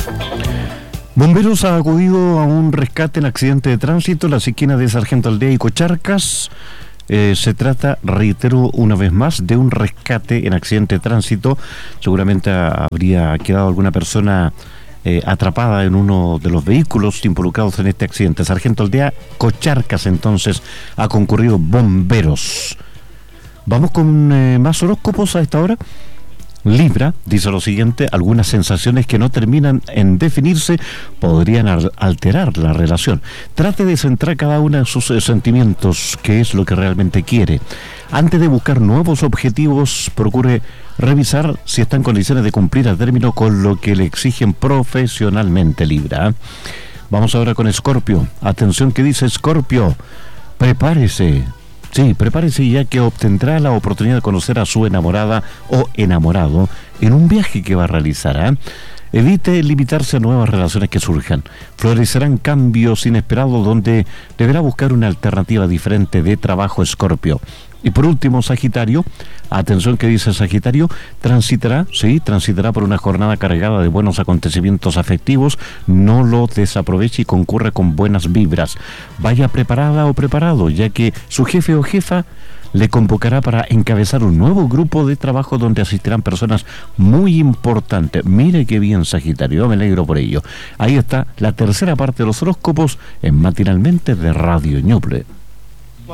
Bomberos ha acudido a un rescate en accidente de tránsito en la esquina de Sargento Aldea y Cocharcas. Se trata, reitero una vez más, de un rescate en accidente de tránsito. Seguramente habría quedado alguna persona atrapada en uno de los vehículos involucrados en este accidente. Sargento Aldea, Cocharcas, entonces, ha concurrido bomberos. Vamos con más horóscopos a esta hora. Libra dice lo siguiente: algunas sensaciones que no terminan en definirse podrían alterar la relación. Trate de centrar cada uno de sus sentimientos, qué es lo que realmente quiere. Antes de buscar nuevos objetivos, procure revisar si está en condiciones de cumplir a término con lo que le exigen profesionalmente, Libra. Vamos ahora con Escorpio. Atención, que dice Escorpio: prepárese. Sí, prepárese, ya que obtendrá la oportunidad de conocer a su enamorada o enamorado en un viaje que va a realizar. Evite limitarse a nuevas relaciones que surjan. Florecerán cambios inesperados donde deberá buscar una alternativa diferente de trabajo, Escorpio. Y por último, Sagitario. Atención, que dice Sagitario: transitará por una jornada cargada de buenos acontecimientos afectivos. No lo desaproveche y concurra con buenas vibras. Vaya preparada o preparado, ya que su jefe o jefa le convocará para encabezar un nuevo grupo de trabajo donde asistirán personas muy importantes. Mire qué bien, Sagitario, yo me alegro por ello. Ahí está la tercera parte de los horóscopos en Matinalmente de Radio Ñuble.